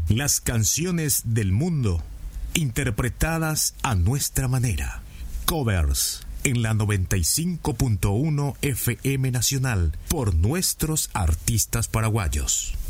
Las canciones del mundo interpretadas a nuestra manera. Covers en la 95.1 FM Nacional por nuestros artistas paraguayos.